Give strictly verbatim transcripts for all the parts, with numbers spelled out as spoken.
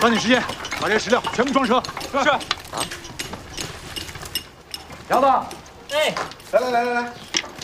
抓紧时间，把这些石料全部装车。是。是。姚子， 哎， 来来来来来，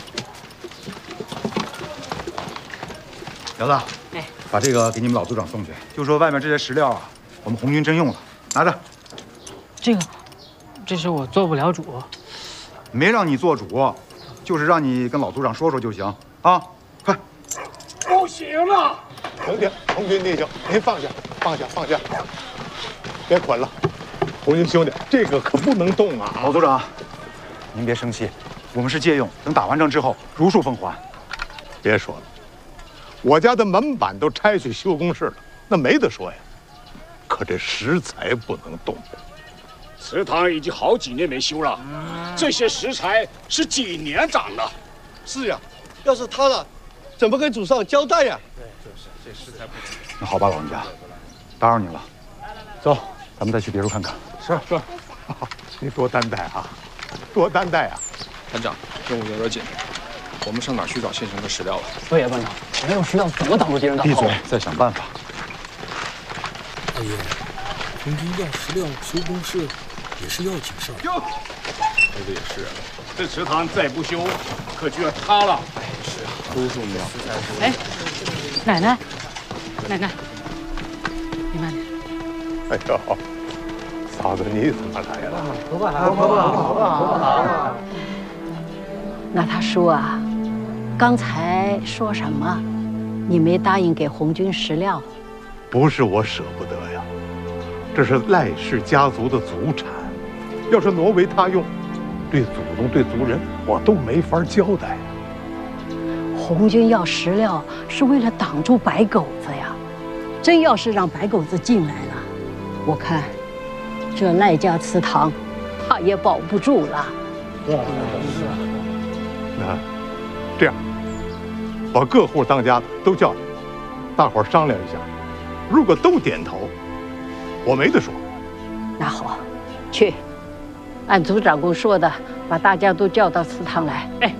姚子， 哎， 把这个给你们老组长送去，就说外面这些石料啊，我们红军征用了，拿着。 这个，这是我做不了主。 没让你做主，就是让你跟老组长说说就行啊！快。 不行了！停停，红军弟兄，您放下，放下，放下，别捆了。红军兄弟，这个可不能动啊！ 老组长，您别生气，我们是借用，等打完仗之后如数奉还。 别说了，我家的门板都拆去修工事了，那没得说呀。可这石材不能动。 祠堂已经好几年没修了，这些石材是几年长的。 是呀，要是塌了，怎么跟祖上交代呀？ 对，就是这石材不行。 那好吧，老人家，打扰您了。走，咱们再去别处看看。 是是，你多担待啊，多担待啊！ 团长，任务有点紧，我们上哪儿去找现成的石料了？ 对呀，班长，没有石料怎么挡住敌人的炮？ 闭嘴，再想办法。 大爷，红军要石料修工事也是要紧事儿。 哟， 说的也是， 这祠堂再不修，可就要塌了。 哎，是啊，都重要。 哎，奶奶，奶奶，你慢点。 哎呦，嫂子你怎么来了？ 伯伯好，伯伯好，伯伯好。 那他说啊，刚才说什么？你没答应给红军石料？ 不是我舍不得呀，这是赖氏家族的祖产，要是挪为他用，对祖宗对族人我都没法交代。 红军要石料是为了挡住白狗子呀，真要是让白狗子进来了，我看这赖家祠堂怕也保不住了。 是啊，是啊。那这样，把各户当家的都叫来，大伙儿商量一下。如果都点头，我没得说。 那好，去，按组长公说的，把大家都叫到祠堂来。 哎，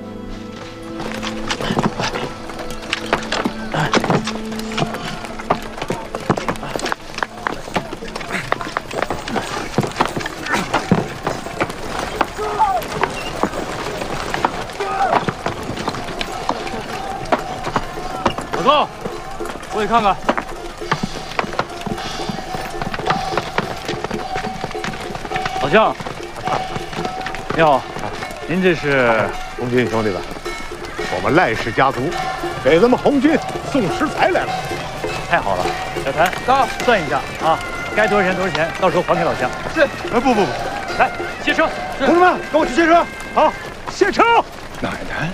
老高，过去看看。 老乡，你好，您这是红军兄弟们，我们赖氏家族给咱们红军送石材来了。 太好了，小谭，高算一下啊，该多少钱多少钱，到时候还给老乡。 是，哎不不不， 来卸车， 同志们跟我去卸车。好，卸车。 奶奶，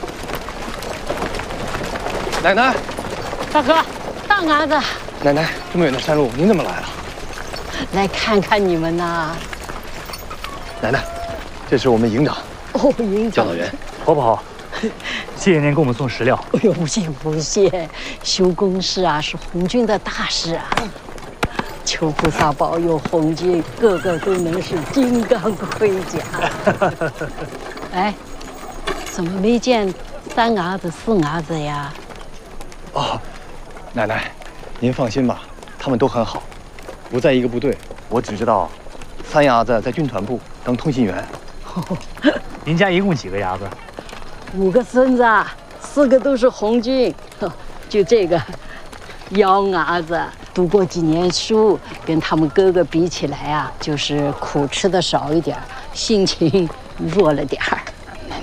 奶奶， 大哥，大伢子， 奶奶，这么远的山路，您怎么来了？ 来看看你们呐。 奶奶，这是我们营长。 哦，营长。 教导员， 好不好？谢谢您给我们送石料。 哎呦，不谢不谢，修工事啊是红军的大事啊。求菩萨保佑红军个个都能是金刚盔甲。哎，怎么没见三伢子四伢子呀？ 哦，奶奶，您放心吧，他们都很好，不在一个部队。我只知道，三伢子在军团部当通信员。 您家一共几个伢子？ 五个孙子，四个都是红军。就这个幺伢子，读过几年书，跟他们哥哥比起来啊，就是苦吃的少一点，性情弱了点儿。